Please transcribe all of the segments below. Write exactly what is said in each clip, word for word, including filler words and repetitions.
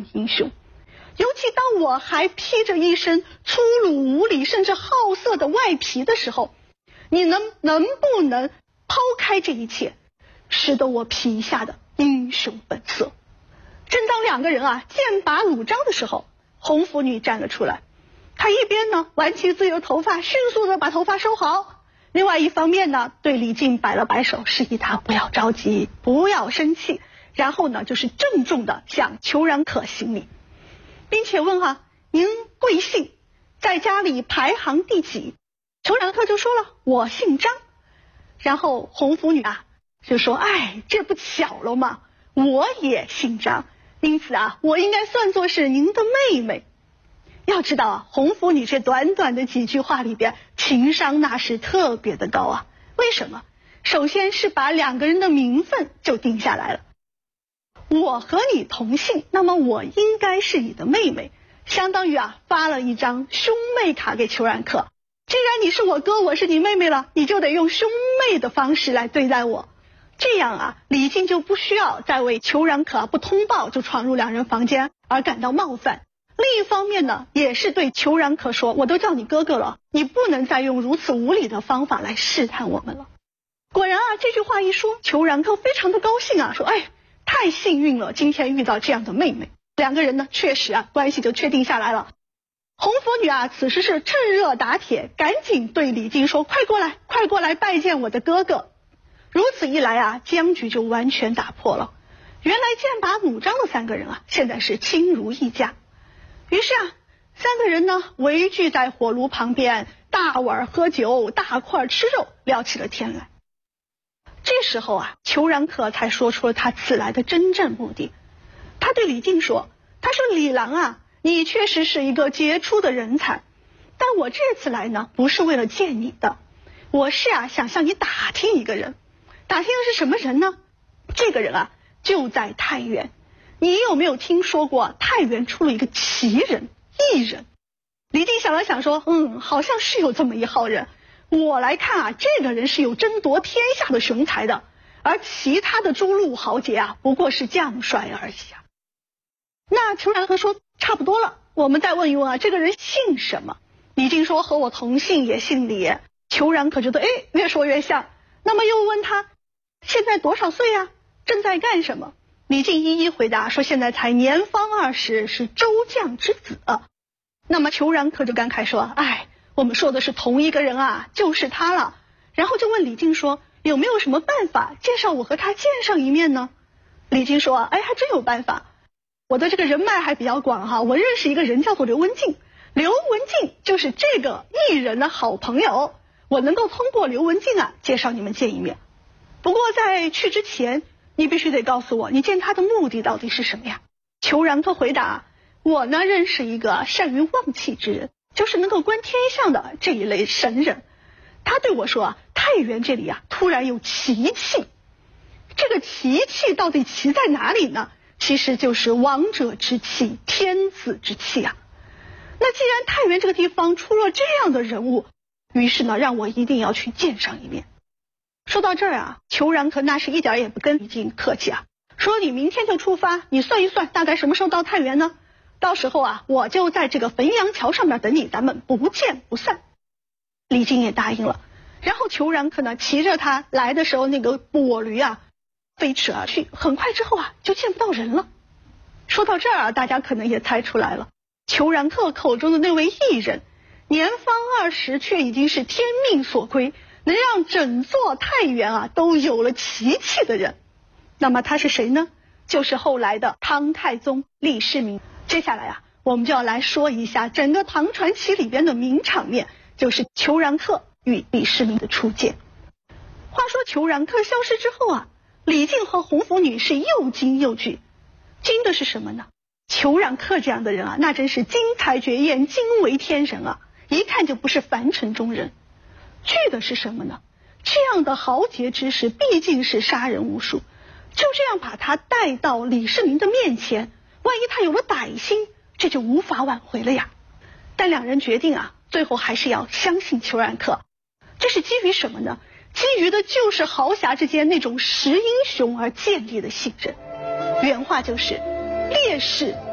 当英雄。尤其当我还披着一身粗鲁无礼甚至好色的外皮的时候，你能能不能抛开这一切，使得我皮下的英雄本色？正当两个人啊剑拔弩张的时候，红拂女站了出来。她一边呢挽起自己的头发，迅速的把头发收好，另外一方面呢对李靖摆了摆手，示意他不要着急，不要生气，然后呢就是郑重的向裘然可行礼，并且问啊，您贵姓，在家里排行第几？裘然客就说了，我姓张。然后红拂女啊就说，哎，这不巧了吗？我也姓张，因此啊我应该算作是您的妹妹。要知道啊，红拂女这短短的几句话里边，情商那是特别的高啊。为什么？首先是把两个人的名分就定下来了，我和你同姓，那么我应该是你的妹妹，相当于啊发了一张兄妹卡给裘然客。既然你是我哥，我是你妹妹了，你就得用兄妹的方式来对待我。这样啊，李靖就不需要再为裘然可不通报就闯入两人房间而感到冒犯。另一方面呢，也是对裘然可说，我都叫你哥哥了，你不能再用如此无理的方法来试探我们了。果然啊，这句话一说，裘然客非常的高兴啊，说，哎，太幸运了，今天遇到这样的妹妹。两个人呢，确实啊，关系就确定下来了。红拂女啊，此时是趁热打铁，赶紧对李靖说，快过来，快过来拜见我的哥哥。如此一来啊，僵局就完全打破了。原来剑拔弩张的三个人啊，现在是亲如一家。于是啊，三个人呢围聚在火炉旁边，大碗喝酒，大块吃肉，聊起了天来。这时候啊，裘然客才说出了他此来的真正目的。他对李靖说，他说，李郎啊，你确实是一个杰出的人才，但我这次来呢，不是为了见你的，我是啊想向你打听一个人。打听的是什么人呢？这个人啊就在太原。你有没有听说过太原出了一个奇人异人？李靖想了想说，嗯，好像是有这么一号人。我来看啊，这个人是有争夺天下的雄才的，而其他的诸路豪杰啊，不过是将帅而已啊。那裘然客说，差不多了，我们再问一问啊，这个人姓什么？李靖说，和我同姓，也姓李。裘然客觉得，哎，越说越像。那么又问他，现在多少岁啊？正在干什么？李靖一一回答说，现在才年方二十，是周将之子。那么裘然客就感慨说，哎，我们说的是同一个人啊，就是他了。然后就问李靖说，有没有什么办法介绍我和他见上一面呢？李靖说，哎，还真有办法，我的这个人脉还比较广哈，我认识一个人叫做刘文静，刘文静就是这个艺人的好朋友，我能够通过刘文静啊介绍你们见一面。不过在去之前，你必须得告诉我，你见他的目的到底是什么呀？裘然客回答，我呢认识一个善于望气之人，就是能够观天象的这一类神人。他对我说啊，太原这里啊突然有奇气。这个奇气到底奇在哪里呢？其实就是王者之气，天子之气啊。那既然太原这个地方出了这样的人物，于是呢让我一定要去见上一面。说到这儿啊，裘然客那是一点也不跟李靖客气啊，说你明天就出发，你算一算大概什么时候到太原呢？到时候啊我就在这个汾阳桥上面等你，咱们不见不散。李靖也答应了。然后裘然客呢骑着他来的时候那个跛驴啊飞驰而去，很快之后啊就见不到人了。说到这儿啊，大家可能也猜出来了，裘然客口中的那位艺人，年方二十却已经是天命所归，能让整座太原啊都有了奇气的人。那么他是谁呢？就是后来的唐太宗李世民。接下来啊，我们就要来说一下整个唐传奇里边的名场面，就是裘然客与李世民的初见。话说裘然客消失之后啊，李靖和红拂女是又惊又惧。惊的是什么呢？裘然客这样的人啊，那真是惊才绝艳，惊为天人啊，一看就不是凡尘中人。惧的是什么呢？这样的豪杰之士毕竟是杀人无数，就这样把他带到李世民的面前，万一他有了歹心，这就无法挽回了呀。但两人决定啊，最后还是要相信裘然客。这是基于什么呢？基于的就是豪侠之间那种识英雄而建立的信任。原话就是烈士不欺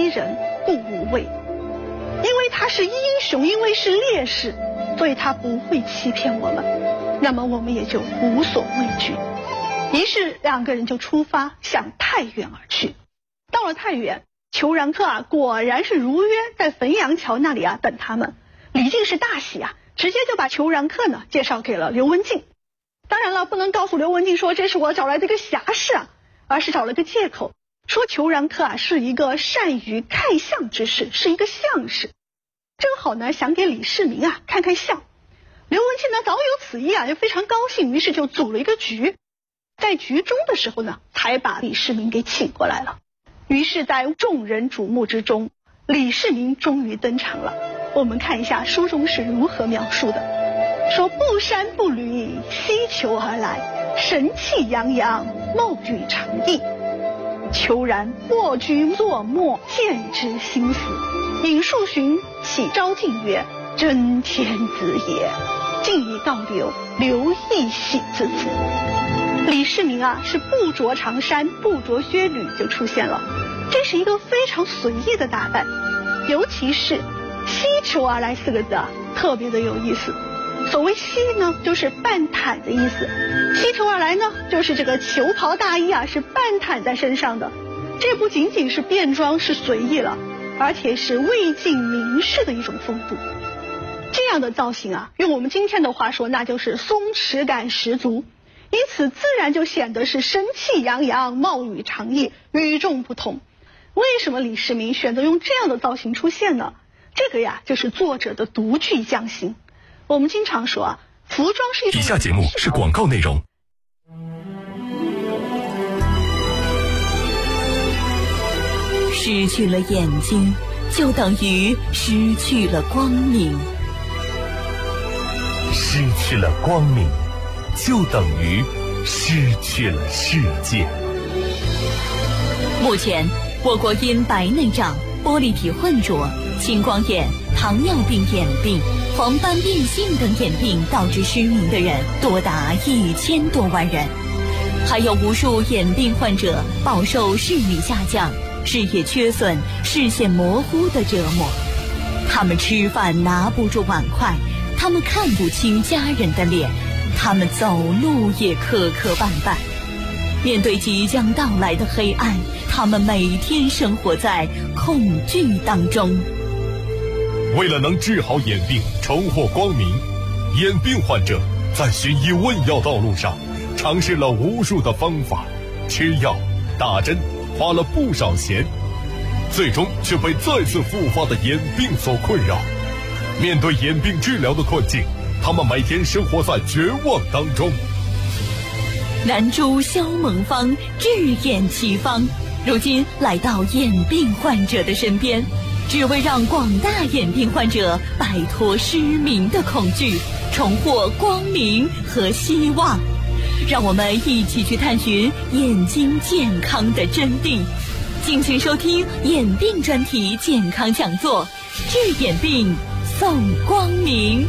人故无畏。因为他是英雄，因为是烈士，所以他不会欺骗我们，那么我们也就无所畏惧。于是两个人就出发向太原而去。到了太原，裘然客啊果然是如约在汾阳桥那里啊等他们。李靖是大喜啊，直接就把裘然客呢介绍给了刘文静。当然了，不能告诉刘文静说这是我找来的一个侠士啊，而是找了个借口，说裘然客啊是一个善于看相之士，是一个相士，正好呢想给李世民啊看看相。刘文静呢早有此意啊，就非常高兴，于是就组了一个局。在局中的时候呢，才把李世民给请过来了。于是在众人瞩目之中，李世民终于登场了。我们看一下书中是如何描述的，说不山不履西裘而来，神气洋洋，貌与常异。裘然卧居坐没，见之心死。引数寻起招进曰：真天子也。进以道流，流亦喜之子。李世民啊是不着长衫，不着靴履就出现了，这是一个非常随意的打扮。尤其是西裘而来四个字啊，特别的有意思。所谓西呢，就是半袒的意思，西裘而来呢，就是这个裘袍大衣啊是半袒在身上的。这不仅仅是便装，是随意了，而且是魏晋名士的一种风度。这样的造型啊，用我们今天的话说，那就是松弛感十足，因此自然就显得是生气洋洋，貌与常异，与众不同。为什么李世民选择用这样的造型出现呢？这个呀，就是作者的独具匠心。我们经常说啊，服装是一种。以下节目是广告内容。 失去了眼睛，就等于失去了光明； 失去了光明，就等于失去了世界。 目前，我国因白内障、玻璃体混浊、青光眼、糖尿病眼病、黄斑变性等眼病导致失明的人多达一千多万人，还有无数眼病患者饱受视力下降、视野缺损、视线模糊的折磨。他们吃饭拿不住碗筷，他们看不清家人的脸，他们走路也磕磕绊绊。面对即将到来的黑暗，他们每天生活在恐惧当中。 为了能治好眼病，重获光明，眼病患者在寻医问药道路上尝试了无数的方法，吃药、打针，花了不少钱，最终却被再次复发的眼病所困扰。面对眼病治疗的困境，他们每天生活在绝望当中。 男主萧萌芳智眼奇方，如今来到眼病患者的身边，只为让广大眼病患者摆脱失明的恐惧，重获光明和希望。让我们一起去探寻眼睛健康的真谛。敬请收听眼病专题健康讲座，治眼病送光明。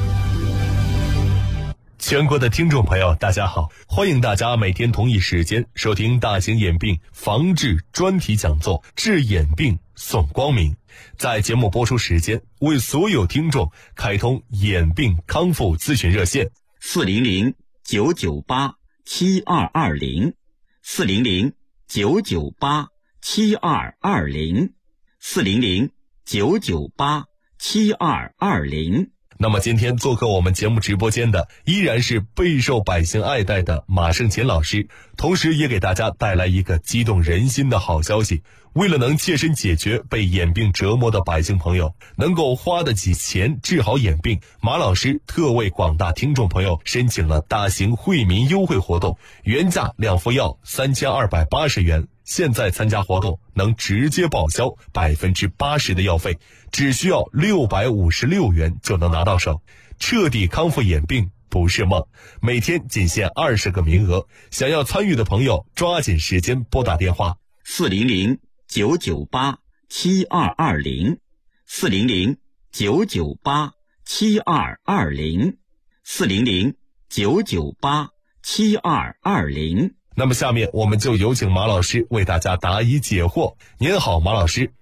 全国的听众朋友大家好，欢迎大家每天同一时间收听大型眼病防治专题讲座，治眼病送光明。在节目播出时间，为所有听众开通眼病康复咨询热线四零零九九八七二二零，四零零九九八七二二零，四零零九九八七二二零。 那么今天做客我们节目直播间的依然是备受百姓爱戴的马胜勤老师，同时也给大家带来一个激动人心的好消息。为了能切身解决被眼病折磨的百姓朋友能够花得起钱治好眼病，马老师特为广大听众朋友申请了大型惠民优惠活动，原价两副药三千二百八十元，现在参加活动能直接报销百分之八十的药费，只需要六百五十六元就能拿到手，彻底康复眼病不是梦。每天仅限二十个名额，想要参与的朋友抓紧时间拨打电话四零零九九八七二二零，四零零九九八七二二零，四零零九九八七二二零。 那么下面我们就有请马老师为大家答疑解惑。您好，马老师。